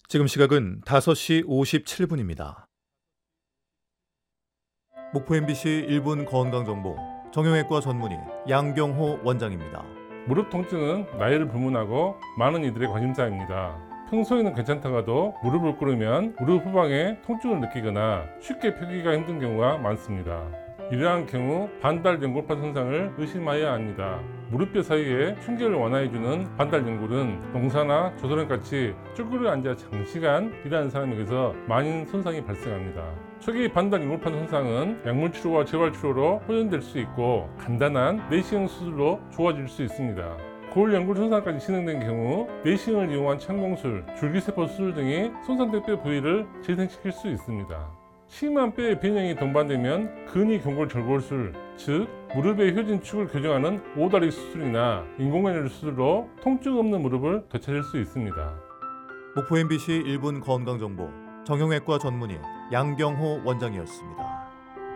지금 시각은 5시 57분입니다. 목포 MBC 1분 건강정보 정형외과 전문의 양경호 원장입니다. 무릎 통증은 나이를 불문하고 많은 이들의 관심사입니다. 평소에는 괜찮다가도 무릎을 꿇으면 무릎 후방에 통증을 느끼거나 쉽게 펴기가 힘든 경우가 많습니다. 이러한 경우 반달 연골판 손상을 의심해야 합니다. 무릎뼈 사이에 충격을 완화해주는 반달 연골은 농사나 조선원같이 쭈그려 앉아 장시간 일하는 사람에게서 많은 손상이 발생합니다. 초기 반달 연골판 손상은 약물 치료와 재활 치료로 호전될 수 있고 간단한 내시경 수술로 좋아질 수 있습니다. 골 연골 손상까지 진행된 경우 내시경을 이용한 창공술, 줄기세포 수술 등이 손상된 뼈 부위를 재생시킬 수 있습니다. 심한 뼈의 변형이 동반되면 근위경골절골술, 즉 무릎의 효진축을 교정하는 오다리 수술이나 인공관절 수술로 통증 없는 무릎을 되찾을 수 있습니다. 목포 MBC 1분 건강정보 정형외과 전문의 양경호 원장이었습니다.